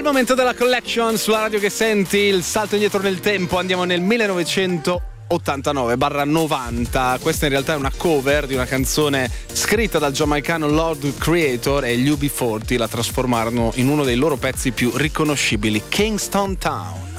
il momento della collection sulla radio che senti, il salto indietro nel tempo, andiamo nel 1989/90. Questa in realtà è una cover di una canzone scritta dal giamaicano Lord Creator, e gli UB40 la trasformarono in uno dei loro pezzi più riconoscibili, Kingston Town.